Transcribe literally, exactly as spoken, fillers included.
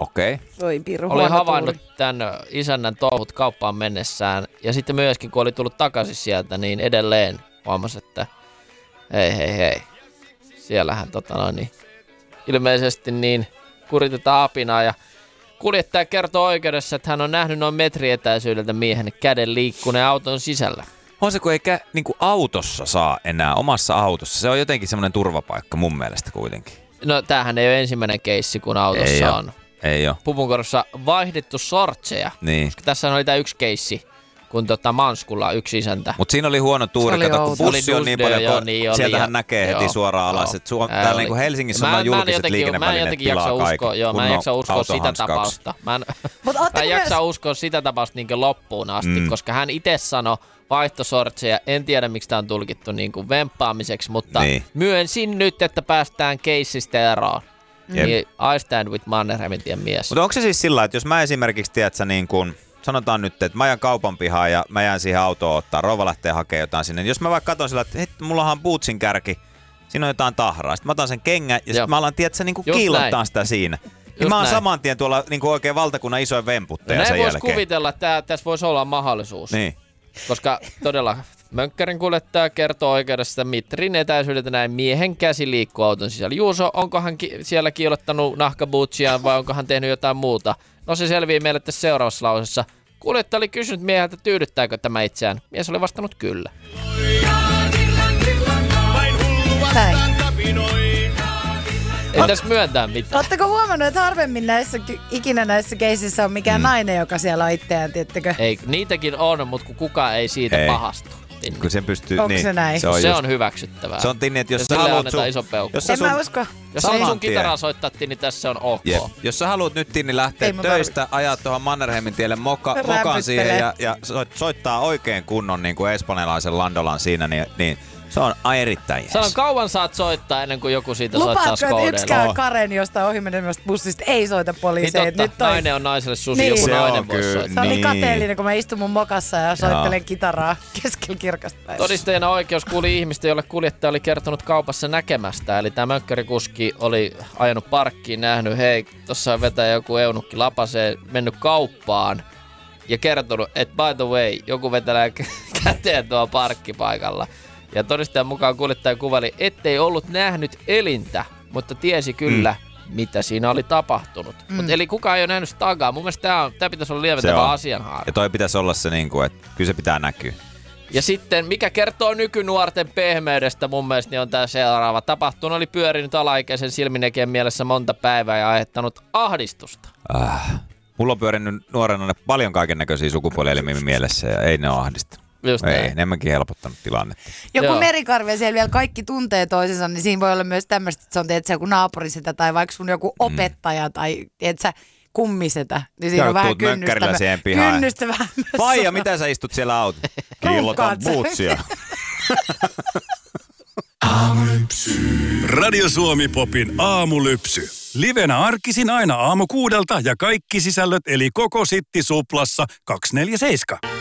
Okei. Voi piru, Oli huono havainnut tuuri. tämän isännän touhut kauppaan mennessään. Ja sitten myöskin, kun oli tullut takaisin sieltä, niin edelleen huomasi, että hei, hei, hei. Siellähän tota noin, niin ilmeisesti niin kuritetaan apinaa. Ja kuljettaja kertoo oikeudessa, että hän on nähnyt noin metrietäisyydeltä miehen käden liikkuneen auton sisällä. On se, kun ei kä- niin kuin autossa saa enää, omassa autossa. Se on jotenkin semmoinen turvapaikka mun mielestä kuitenkin. No tämähän ei ole ensimmäinen keissi, kun autossa ei on. Ei ole. Pupunkorossa vaihdettu sortseja. Niin. Koska tässä oli tämä yksi keissi, kun tota Manskulla yksi isäntä. Mutta siinä oli huono tuuri, oli kato, kun outo. bussi on niin paljon, joo, kun niin oli, sieltähän ja, näkee heti joo, suoraan alas. Että su- täällä niin kuin Helsingissä on julkiset liikennevälineet tilaa kaiken. Joo, mä en jaksa uskoa sitä tapausta. Mä en, mä en jaksa myös uskoa sitä tapausta niin loppuun asti, mm. koska hän itse sanoi vaihtosortseja. En tiedä, miksi tämä on tulkittu niin kuin vemppaamiseksi, mutta niin. myönsin nyt, että päästään keissistä eroon. Yep. Niin I stand with Mannerheimintien mies. Mutta onko se siis sillä, että jos mä esimerkiksi, tiedätkö, niin kun, sanotaan nyt, että mä jään kaupan pihaan ja mä jään siihen autoon ottaa, rouva lähtee hakemaan jotain sinne. Jos mä vaikka katson sillä, että hei, mullahan on bootsin kärki, siinä on jotain tahraa. Sitten mä otan sen kengän ja sitten mä alan, tiedätkö, niin kiillottaa sitä siinä. Ja mä oon saman tien tuolla niin oikein valtakunnan isoin vemputteja no, sen jälkeen. Näin voisi kuvitella, että tässä voisi olla mahdollisuus. Niin. Koska todella mönkkärin kuljettaja kertoo oikeudessa mitrin etäisyydeltä näin miehen käsi liikkuu auton sisällä. Juuso, onko hän ki- siellä kiilottanut nahkabootsiaan vai onko hän tehnyt jotain muuta? No se selvii meille tässä seuraavassa lausessa. Kuljettaja oli kysynyt mieheltä, tyydyttääkö tämä itseään. Mies oli vastannut kyllä. Näin. Ei tässä myöntää mitään. Ootteko huomannut, että harvemmin näissä, ikinä näissä keisissä on mikään mm. nainen, joka siellä on itseään, tiettekö? Ei, niitäkin on, mutta kun kukaan ei siitä ei. pahastu. Kun sen pystyy, onko niin, se näin? Se on, se on hyväksyttävää. Se on tinni, että jos ja sä haluat sun... iso peukku. Jos en sun, mä usko. Jos sä sun kitaraa soittaa, niin tässä on ok. Jep. Jos sä haluat nyt Tinni lähteä töistä, ajaa tuohon Mannerheimin tielle moka, mokaan siihen ja, ja soittaa oikein kunnon niin kuin espanjalaisen landolan siinä, niin, niin se on erittäin jees. Sanon, kauan saat soittaa ennen kuin joku siitä lupaatko, soittaa skoudeilla. Lupaatko, että yksikään Karen jostain ohimenevästä bussista ei soita poliiseja? Niin totta, nyt toi... nainen on naiselle susi, niin. joku se nainen voi soittaa. Se on niin niin kateellinen, kun mä istun mun mokassa ja soittelen Joo. kitaraa keskellä kirkasta päivästä. Todistajana oikeus kuuli ihmistä, jolle kuljettaja oli kertonut kaupassa näkemästä. Eli tämä mönkkärikuski oli ajanut parkkiin, nähnyt, hei, tossa vetää joku eunukki lapaseen, mennyt kauppaan ja kertonut, että by the way, joku vetelee käteen tuolla parkkipaikalla. Ja todistajan mukaan kuljettaja kuvaili, ettei ollut nähnyt elintä, mutta tiesi kyllä, mm. mitä siinä oli tapahtunut. Mm. Mut eli kukaan ei ole nähnyt tagaa. Mun mielestä tämä, tämä pitäisi olla lieventävä asianhaara. Ja toi pitäisi olla se, niin kuin, että kyllä se pitää näkyä. Ja sitten, mikä kertoo nykynuorten pehmeydestä mun mielestä, niin on tämä seuraava. Tapahtunut oli pyörinyt alaikäisen silminekien mielessä monta päivää ja aiheuttanut ahdistusta. Äh. Mulla on pyörinyt nuorena paljon kaikennäköisiä sukupuolielimiä mielessä ja ei ne ole ahdistanut. Just ei, näin. ne enemmänkin helpottanut tilannetta. Joku Joo. merikarvi ja siellä vielä kaikki tuntee toisensa, niin siinä voi olla myös tämmöistä, että se on teetä joku naapurisetä tai vaikka sun joku opettaja mm. tai teetä kummisetä. Niin siinä on vähän kynnystä, kynnystä vähän myös. Faija, mitä sä istut siellä autossa? Kiillotan bootsia. Aamulypsy. Radio Suomi Popin aamulypsy. Livenä arkisin aina aamu kuudelta ja kaikki sisällöt eli koko Sitti Suplassa kaksikymmentäneljä seitsemän.